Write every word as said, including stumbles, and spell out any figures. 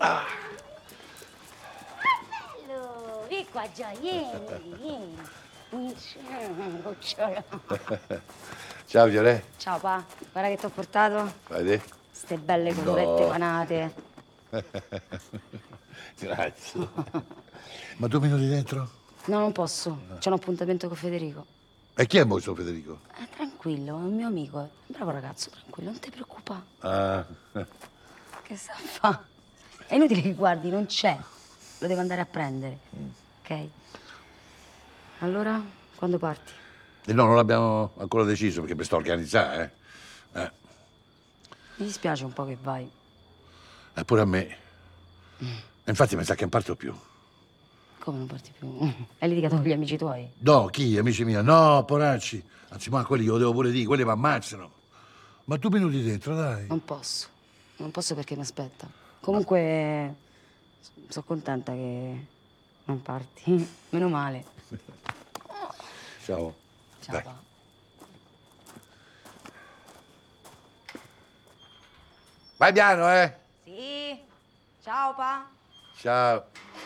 Ah. Bello, vieni qua già, vieni, vieni. Ciao Fiore. Ciao pa, guarda che ti ho portato. Vedi? Ste belle No. cotolette panate. Grazie. Ma tu mi noti dentro? No, non posso. C'ho un appuntamento con Federico. E chi è mo sto Federico? Eh, tranquillo, è un mio amico. È un bravo ragazzo, tranquillo, non ti preoccupare. Ah. Che sa fa? È inutile che guardi, non c'è. Lo devo andare a prendere. Ok? Allora, quando parti? E no, non l'abbiamo ancora deciso perché mi sto organizzando, eh. eh. Mi dispiace un po' che vai. Eppure a me. E infatti mi sa che non parto più. Come non parti più? Hai litigato con gli amici tuoi? No, chi? Amici miei? No, poracci. Anzi, ma quelli glielo devo pure dire, quelli mi ammazzano. Ma tu minuti dentro, dai. Non posso. Non posso perché mi aspetta. Comunque, sono contenta che non parti. Meno male. Ciao. Ciao, Dai. pa. Vai piano, eh. Sì. Ciao, pa. Ciao.